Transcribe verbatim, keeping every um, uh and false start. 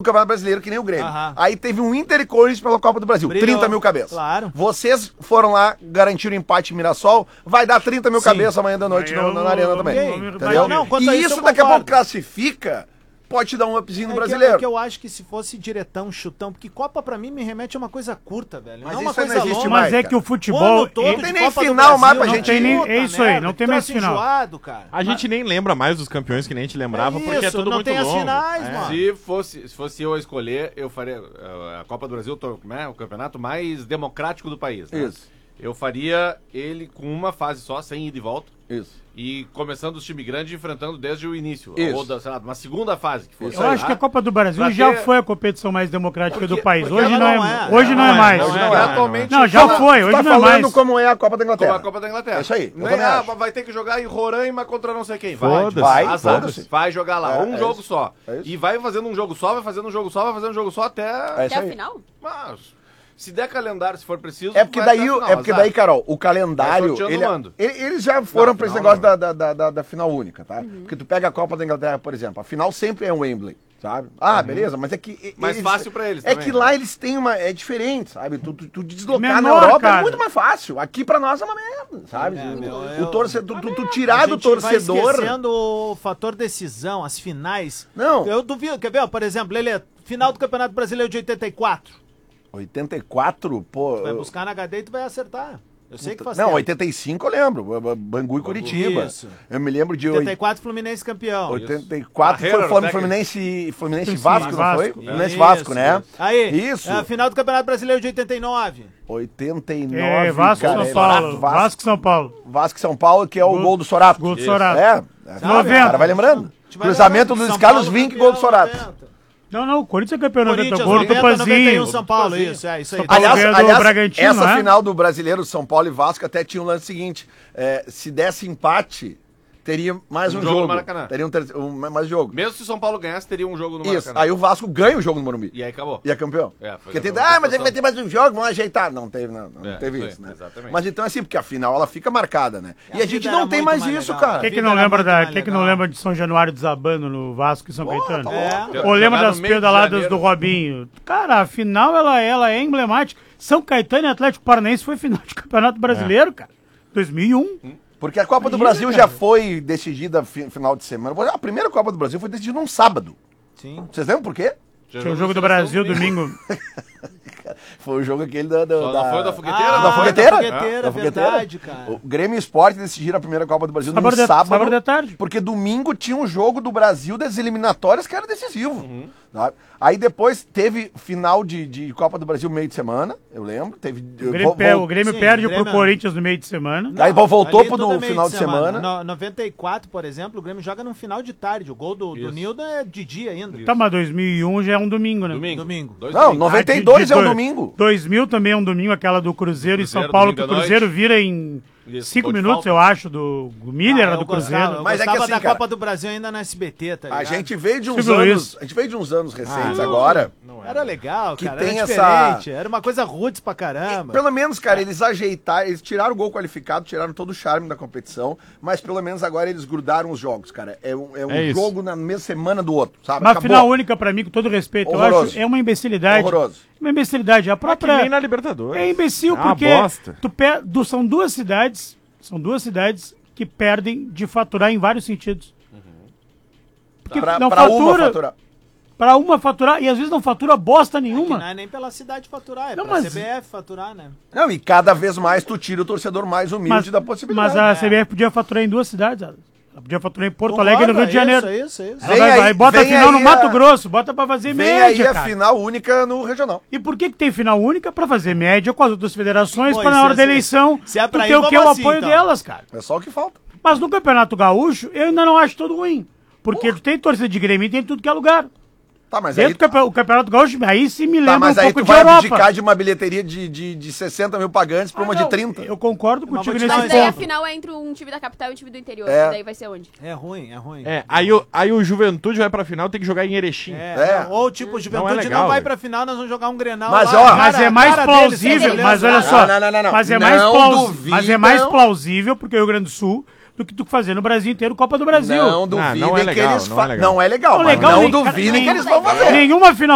Campeonato Brasileiro, que nem o Grêmio. Aham. Aí teve um Inter e Corinthians pela Copa do Brasil, Brilhou. trinta mil cabeças. Claro. Vocês foram lá, garantiram empate em Mirassol, vai dar trinta mil Sim. cabeças amanhã da noite Aí no- eu na não- Arena não- também. não- não- Entendeu? não, quanto a e isso isso eu daqui a pouco concordo. classifica, pode te dar um upzinho no É que, brasileiro. é que eu acho que se fosse diretão, chutão, porque Copa pra mim me remete a uma coisa curta, velho. Mas não é uma isso aí coisa não existe longa. mais. Mas é cara. que o O futebol... ano todo ele- Não tem de nem Copa do final Brasil, mais pra não gente tem ir. nem- Puta é isso aí, merda, não que tem mais troço final. enjoado, cara. A gente nem lembra mais dos campeões que nem a gente lembrava, É porque é isso, tudo não muito tem as longo. finais, É. mano. Se fosse, se fosse eu a escolher, eu faria uh, a Copa do Brasil, tô- né, o campeonato mais democrático do país. Né? Isso. Eu faria ele com uma fase só, sem ida e volta. Isso. E começando os times grandes enfrentando desde o início. Isso. Ou da, sei lá, uma segunda fase que fosse. Eu acho que a Copa do Brasil Pra já ter- foi a competição mais democrática Porque- do país. porque Hoje ela não é, não é. hoje não é mais. Não Hoje é, não, não é, atualmente. Não, já fala- foi, Tu hoje tá não é falando mais. como é a Copa da Como Inglaterra. a Copa da Inglaterra. É isso aí, Nem, exatamente. ah, vai ter que jogar em Roraima contra não sei quem. Foda-se. Vai, Vai, azar. foda-se. Vai jogar lá. É, um é jogo isso. só. É isso. E vai fazendo um jogo só, vai fazendo um jogo só, vai fazendo um jogo só até. É Até isso a aí. final? Mas, se der calendário, se for preciso. É porque vai daí, até a o- final, é porque azar. daí, Carol, o Vai calendário. sorteando Ele, o mando. ele- eles já foram Não, pra esse final negócio não. da, da, da, da final única, tá? Porque tu pega a Copa da Inglaterra, por exemplo, a final sempre é um Wembley, sabe? Ah, beleza, mas é que. e- Mais fácil pra eles É também, que né? lá eles têm uma. É diferente, sabe? Tu, tu, tu deslocar na Menor, Europa cara. é muito mais fácil. Aqui pra nós é uma merda, sabe? É, o meu, o eu- torcedor, tu, tu, tu A tirar do gente vai torcedor. esquecendo o fator decisão, as finais. Não. Eu duvido, quer ver, ó, por exemplo, Lelê, final do Campeonato Brasileiro de oitenta e quatro. oitenta e quatro, pô. Vai eu- buscar na H D e tu vai acertar. Eu sei que faz Não, tempo. oitenta e cinco eu lembro. Bangu e Curitiba. Isso. Eu me lembro de oitenta e quatro, Fluminense campeão. oitenta e quatro Barreira foi no Flam- técnico. Fluminense, Fluminense Sim, Vasco, não Vasco. foi? Fluminense Isso. Vasco, né? Aí, Isso. é, final do Campeonato Brasileiro de oitenta e nove. oitenta e nove, É, Vasco cara, São é Paulo. Vasco, Vasco São Paulo. Vasco e São Paulo, que é o Gol- gol do Sorato. Gol do Isso. Sorato. É, é noventa. o cara vai lembrando. A gente vai Cruzamento lembrar do São Luiz Carlos, Paulo Vink, campeão, gol do Sorato. noventa. Não, não, o Corinthians é campeão noventa. Corinthians, Gol do noventa, noventa e um, Tupanzinho. São Paulo, isso, é isso aí. São Paulo Aliás, ganhou do aliás Bragantino, essa né? final do Brasileiro, São Paulo e Vasco, até tinha um lance seguinte. é, se desse empate, teria mais um, Um jogo jogo. no Maracanã. Teria um, ter- um mais jogo. Mesmo se o São Paulo ganhasse, teria um jogo no Isso. Maracanã. Aí o Vasco ganha o jogo no Morumbi. E aí acabou. E é campeão. É, foi porque tem, campeão. ah, mas ele vai ter mais um jogo, vamos ajeitar. Não teve, não, não É, teve foi, isso, né? exatamente. Mas então assim, porque a final ela fica marcada, né? A E a gente vida não era tem muito mais mais isso, legal. cara. Quem que vida não era lembra muito da, mais quem que não legal. lembra de São Januário desabando no Vasco e São Caetano? tá É. louco. Ou lembra Jogar das no meio de pedaladas janeiro. do Robinho? Cara, a final ela, ela é emblemática. São Caetano e Atlético Paranaense foi final de Campeonato Brasileiro, cara. dois mil e um. Porque a Copa do Imagina, Brasil cara. já foi decidida fi- final de semana. A primeira Copa do Brasil foi decidida num sábado. Sim. Vocês lembram por quê? Tinha o jogo do Brasil domingo. Foi o jogo aquele da. da, Só não foi da fogueteira? Ah, da fogueteira? Da fogueteira, Da verdade, cara. O Grêmio e Sport decidiram a primeira Copa do Brasil Sábado no de- sábado. sábado de tarde. Porque domingo tinha um jogo do Brasil das eliminatórias que era decisivo. Uhum. Sabe? Aí depois teve final de, de Copa do Brasil meio de semana, eu lembro. Teve, O Grêmio, pe- o Grêmio Sim, perde o Grêmio- pro Corinthians no meio de semana. Aí voltou Ali pro tudo do é meio final de semana. No, noventa e quatro, por exemplo, o Grêmio joga num final de tarde. O gol do, do Isso. Nildo é de dia ainda. Tá, mas dois mil e um já é um domingo, né? Domingo. Domingo. Dois Não, domingos. noventa e Ah, de- dois de é um dois- domingo. dois mil também é um domingo, aquela do Cruzeiro, e São Cruzeiro, Paulo, que domingo o à Cruzeiro noite. vira em Isso, cinco gol de minutos, falta. eu acho, do o Miller, Ah, era eu do gostava, Cruzeiro. eu Mas é que gostava assim, da cara, Copa do Brasil ainda no S B T, tá A ligado? gente veio de uns Silvio anos. Luiz. A gente veio de uns anos recentes agora. Era legal, Que cara. tem Era essa- diferente. Era uma coisa roots pra caramba. Pelo menos, cara, eles ajeitaram, eles tiraram o gol qualificado, tiraram todo o charme da competição, mas pelo menos agora eles grudaram os jogos, cara. É um, é um É isso. jogo na mesma semana do outro, sabe? Uma Acabou. final única pra mim, com todo respeito, eu Horroroso. acho, é uma imbecilidade. Horroroso. Uma imbecilidade. A Ah, que própria... nem na Libertadores. É imbecil, É uma porque bosta. tu pe... du- são duas cidades, são duas cidades que perdem de faturar em vários sentidos. Porque Pra, não pra fatura, uma faturar. pra uma faturar, e às vezes não fatura bosta Que nenhuma. não é nem pela cidade faturar, é Não, pra mas- C B F faturar, né? Não, e cada vez mais tu tira o torcedor mais humilde Mas, da possibilidade. mas a É. C B F podia faturar em duas cidades. Ela Ela podia faturar em Porto Concordo, Alegre e no Rio de é Janeiro. Isso, isso, isso. Ela Vem vai, aí- vai, bota a vem final no aí Mato a- Grosso, bota pra fazer Vem média, aí a cara. final única no regional. E por que que tem final única? Pra fazer média com as outras federações, Pô, pra e na se hora é- da eleição, se é pra tu ir, ter o que? O vamos assim, apoio então. delas, cara. É só o que falta. Mas no Campeonato Gaúcho, eu ainda não acho todo ruim. Porque tu tem torcida de Grêmio e tem tudo que é lugar. Tá, mas aí, Dentro do campe- o Campeonato Gaúcho, aí sim me tá, lembra um mas aí pouco tu de vai Europa. abdicar de uma bilheteria de, de, de sessenta mil pagantes pra Ah, uma não, de trinta. Eu concordo Mas contigo vou te nesse dar Mas um daí a ponto. final é entre um time da capital e um time do interior. É. E daí vai ser onde? É ruim, é ruim. É, aí o, aí o Juventude vai pra final, tem que jogar em Erechim. É, É. não, ou tipo, o Juventude não, legal, vai velho. pra final, nós vamos jogar um Grenal Mas, lá, ó, cara, Mas é a mais cara deles, plausível, beleza. mas olha só. Não, não, não, não. Mas é Não mais, plaus- duvidam. mas é mais plausível, porque o Rio Grande do Sul, do que tu fazer no Brasil inteiro Copa do Brasil. Não duvidem não é que legal, eles não fa- é legal. Não é legal, Não, mas legal, não nem- duvidem nem- que eles vão fazer. Nenhuma final